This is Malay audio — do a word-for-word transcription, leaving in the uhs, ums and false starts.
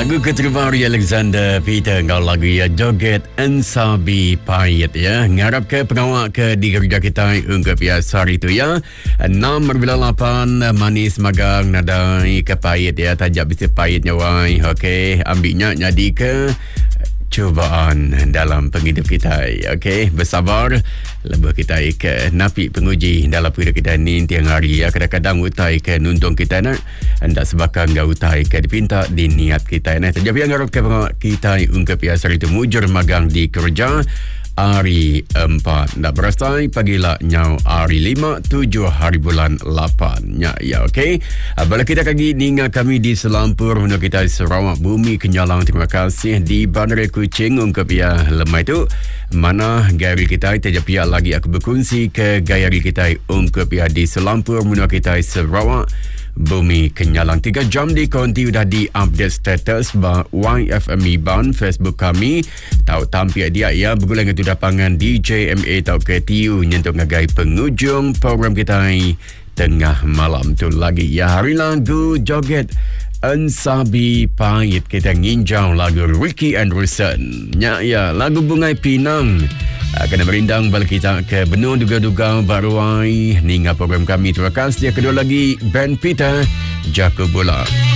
Lagu keterbaru Alexander Peter kau lagu ya joget ensabi payet ya ngarap ke pengawak ke di kerja kita ungkap ya sorry tu ya enam berbila lapan manis magang nadai ke payet ya tajak bisa payetnya wai okey ambilnya jadi ke cubaan dalam penghidup kita. Okey, bersabar lebih kita ke napi penguji dalam hidup kita ni tiang hari ya. Kadang-kadang utai ke nuntung kita nak anda sebakang gak utai ke dipinta di niat kita nak. Jadi yang harap ke kita ungkap ya sari itu mujur magang di kerja hari empat. Nak berasai pagilah nyau hari lima, tujuh hari bulan lapan. Ya, ya, okey. Bala kita kagi ninga kami di Selampur, menurut kita Sarawak Bumi Kenyalang. Terima kasih di Bandar Kuching ungkap ya lemah itu. Mana gaya kita tidak pihak lagi aku berkongsi ke gaya kita ungkap ya di Selampur, menurut kita Sarawak Bumi Kenyalang. Tiga jam di konti sudah di update status bah Y F M Ban Facebook kami. Tahu tampil dia ya bergulang itu dapangan D J M A atau K T U nyentuh ngagai penghujung program kita tengah malam tu lagi ya hari lagu joget ensabi payet kita nginjau lagu Ricky Anderson. Ya ya lagu Bungai Pinang. Kena berindang balik kita ke benua duga-duga baruai ninga program kami. Terima kasih. Kedua lagi Ben Peter Jacob Bola.